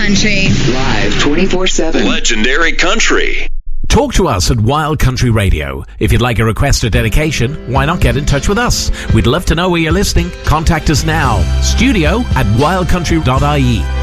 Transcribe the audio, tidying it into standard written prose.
Country. Live 24/7. Legendary Country. Talk to us at Wild Country Radio. If you'd like a request or dedication, why not get in touch with us? We'd love to know where you're listening. Contact us now. Studio@wildcountry.ie.